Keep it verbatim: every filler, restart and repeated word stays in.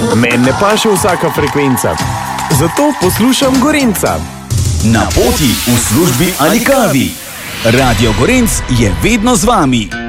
Meni ne paše vsaka frekvenca, zato poslušam Gorenjca. Na poti, v službi ali kavi. Radio Gorenc je vedno z vami.